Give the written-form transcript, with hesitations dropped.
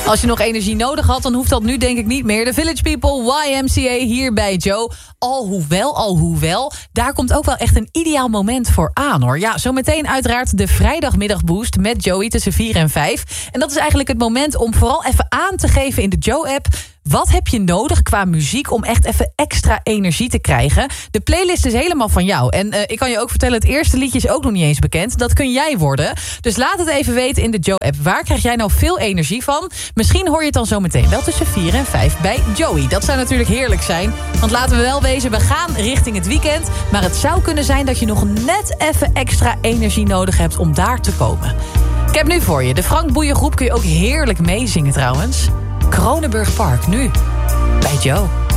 Als je nog energie nodig had, dan hoeft dat nu denk ik niet meer. De Village People, YMCA, hier bij Joe. Alhoewel, daar komt ook wel echt een ideaal moment voor aan, hoor. Ja, zometeen uiteraard de vrijdagmiddagboost met Joey tussen 4 en 5. En dat is eigenlijk het moment om vooral even aan te geven in de Joe-app... wat heb je nodig qua muziek om echt even extra energie te krijgen? De playlist is helemaal van jou. En ik kan je ook vertellen, het eerste liedje is ook nog niet eens bekend. Dat kun jij worden. Dus laat het even weten in de Joe-app. Waar krijg jij nou veel energie van? Misschien hoor je het dan zo meteen wel tussen 4 en 5 bij Joey. Dat zou natuurlijk heerlijk zijn. Want laten we wel wezen, we gaan richting het weekend. Maar het zou kunnen zijn dat je nog net even extra energie nodig hebt om daar te komen. Ik heb nu voor je, de Frank Boeien groep kun je ook heerlijk meezingen trouwens. Kronenburg Park, nu bij Joe.